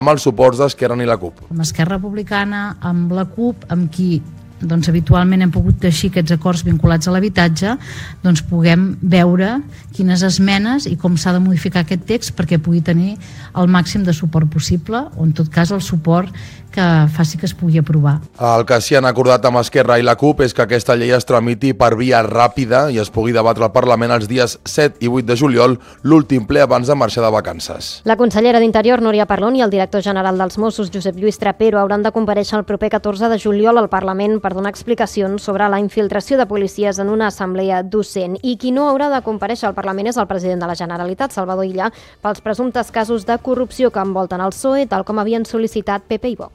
amb els suports d'Esquerra i la CUP. Amb Esquerra Republicana, amb la CUP, amb qui habitualment hem pogut teixir aquests acords vinculats a l'habitatge, puguem veure quines esmenes i com s'ha de modificar aquest text perquè pugui tenir el màxim de suport possible, o en tot cas el suport que faci que es pugui aprovar. El que s'hi han acordat amb Esquerra i la CUP és que aquesta llei es tramiti per via ràpida i es pugui debatre al Parlament els dies 7 i 8 de juliol, l'últim ple abans de marxar de vacances. La consellera d'Interior, Núria Parlon, i el director general dels Mossos, Josep Lluís Trapero, hauran de comparèixer el proper 14 de juliol al Parlament per donar explicacions sobre la infiltració de policies en una assemblea docent. I qui no haurà de comparèixer al Parlament és el president de la Generalitat, Salvador Illa, pels presumptes casos de corrupció que envolten el PSOE, tal com havien sol·licitat PP i Vox.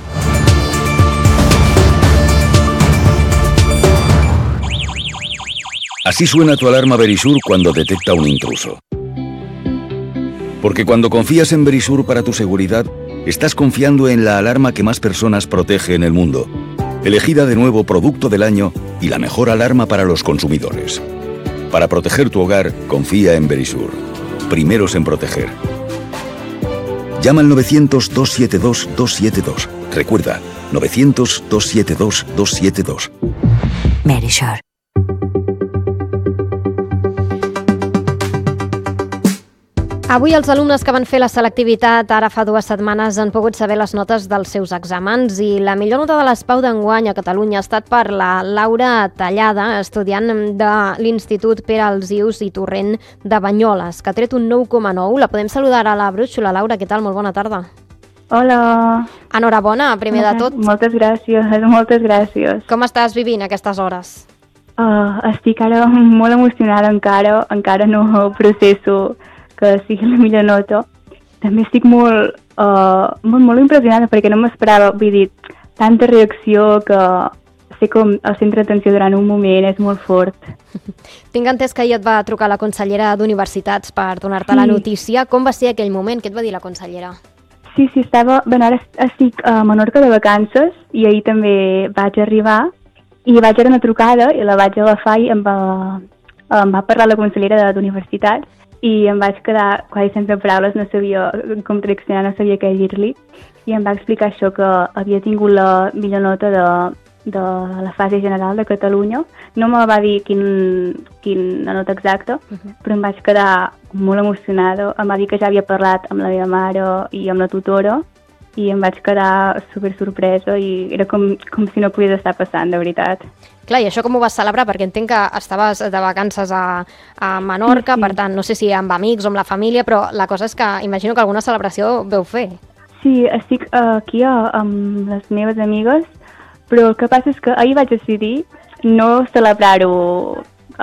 Así suena tu alarma Verisur cuando detecta un intruso. Porque cuando confías en Verisur para tu seguridad, estás confiando en la alarma que más personas protege en el mundo. Elegida de nuevo Producto del Año y la mejor alarma para los consumidores. Para proteger tu hogar, confía en Verisur. Primeros en proteger. Llama al 900-272-272. Recuerda, 900-272-272. Verisur. Avui els alumnes que van fer la selectivitat ara fa 2 setmanes han pogut saber les notes dels seus exàmens i la millor nota de l'ESPAU d'enguany a Catalunya ha estat per la Laura Tallada, estudiant de l'Institut Pere Alsius i Torrent de Banyoles, que ha tret un 9,9. La podem saludar a la brúixola. Laura, què tal? Molt bona tarda. Hola. Enhorabona, primer de tot. Moltes gràcies, moltes gràcies. Com estàs vivint aquestes hores? Estic ara molt emocionada encara no processo que sigui la millor nota. També estic molt impressionada perquè no m'esperava, vull dir, tanta reacció que ser com el centre d'atenció durant un moment és molt fort. Tinc entès que ahir et va trucar la consellera d'Universitats per donar-te la notícia. Com va ser aquell moment? Què et va dir la consellera? Sí, estava... Ara estic a Menorca de vacances i ahir també vaig arribar i vaig anar una trucada i la vaig agafar i em va parlar la consellera d'Universitats i em vaig quedar quasi sense paraules, no sabia com reaccionar, no sabia què dir-li i em va explicar això, que havia tingut la millor nota de la fase general de Catalunya. No me va dir quina nota exacta, però em vaig quedar molt emocionada. Em va dir que ja havia parlat amb la meva mare i amb la tutora i em vaig quedar super sorpresa i era com si no pogués estar passant, de veritat. Clar, i això com ho vas celebrar? Perquè entenc que estaves de vacances a Menorca, per tant, no sé si amb amics o amb la família, però la cosa és que imagino que alguna celebració veu fer. Sí, estic aquí amb les meves amigues, però el que passa és que ahir vaig decidir no celebrar-ho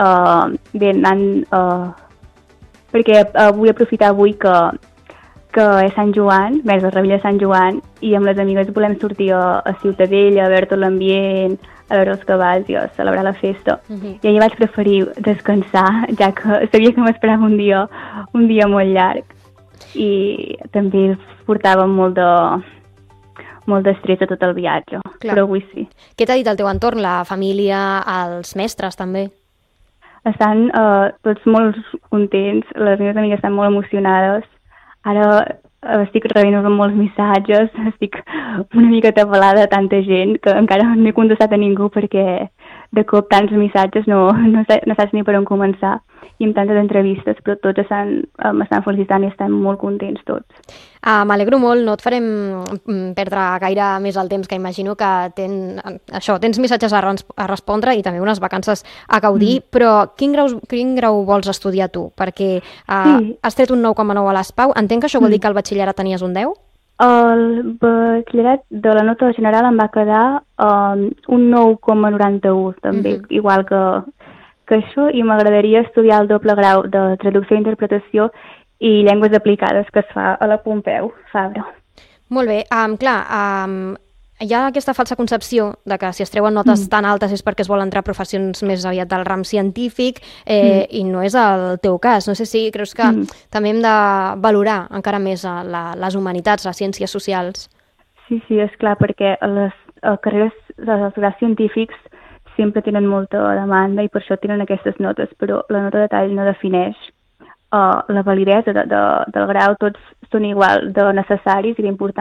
perquè vull aprofitar avui que és Sant Joan, més la Rebella de Sant Joan, i amb les amigues volem sortir a Ciutadella, a veure tot l'ambient, a veure els cavalls i a celebrar la festa. I ahir vaig preferir descansar, ja que sabia que m'esperava un dia molt llarg. I també portava molt d'estrès a tot el viatge, però avui sí. Què t'ha dit el teu entorn, la família, els mestres també? Estan tots molt contents, les meves amigues estan molt emocionades. Ara estic rebent molts missatges, estic una mica atabalada de tanta gent que encara no he contestat a ningú perquè de cop tants missatges no saps ni per on començar i amb tantes entrevistes, però tots m'estan felicitant i estan molt contents tots. M'alegro molt, no et farem perdre gaire més el temps, que imagino que tens missatges a respondre i també unes vacances a gaudir, però quin grau vols estudiar tu? Perquè has tret un 9,9 a l'ESPAU, entenc que això vol dir que al batxillerat tenies un 10? El batxillerat de la nota general em va quedar un 9,91 també, igual que això, i m'agradaria estudiar el doble grau de traducció i interpretació i llengües aplicades que es fa a la Pompeu Fabra. Molt bé, hi ha aquesta falsa concepció de que si es treuen notes tan altes és perquè es vol entrar a professions més aviat del ram científic i no és el teu cas. No sé si creus que també hem de valorar encara més les humanitats, les ciències socials. Sí, esclar, perquè les carreres dels graus científics sempre tenen molta demanda i per això tenen aquestes notes, però la nota de tall no defineix la validesa del grau, tots són igual de necessaris i d'importants